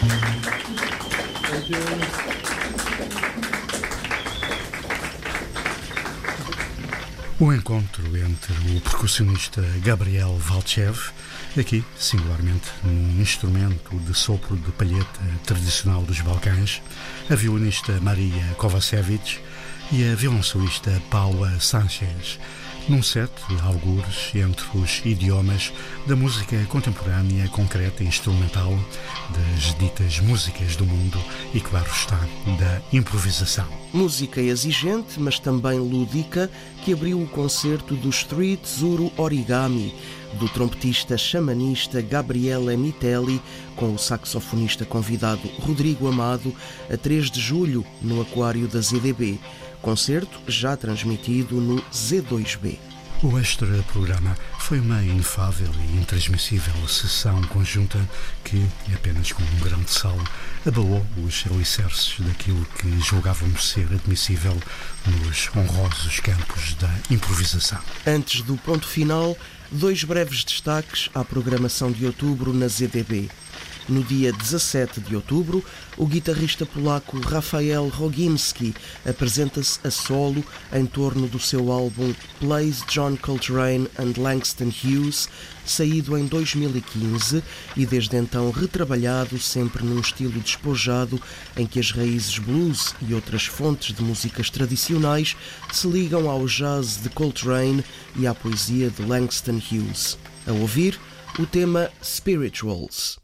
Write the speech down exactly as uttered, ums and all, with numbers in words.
O encontro entre o percussionista Gabriel Valchev, aqui singularmente num instrumento de sopro de palheta tradicional dos Balcãs, a violinista Maria Kovacevic e a violoncelista Paula Sanchez, num set de algures entre os idiomas da música contemporânea concreta e instrumental, das ditas músicas do mundo e, claro está, da improvisação. Música exigente, mas também lúdica, que abriu o concerto do Street Zuru Origami, do trompetista xamanista Gabriele Mitelli, com o saxofonista convidado Rodrigo Amado, a três de julho, no Aquário da Z D B. Concerto já transmitido no Z dois B. O extra-programa foi uma inefável e intransmissível sessão conjunta que, apenas com um grão de sal, abalou os alicerces daquilo que julgávamos ser admissível nos honrosos campos da improvisação. Antes do ponto final, dois breves destaques à programação de outubro na Z D B. No dia dezassete de outubro, o guitarrista polaco Rafael Roginski apresenta-se a solo em torno do seu álbum Plays John Coltrane and Langston Hughes, saído em dois mil e quinze e desde então retrabalhado sempre num estilo despojado em que as raízes blues e outras fontes de músicas tradicionais se ligam ao jazz de Coltrane e à poesia de Langston Hughes. A ouvir, o tema Spirituals.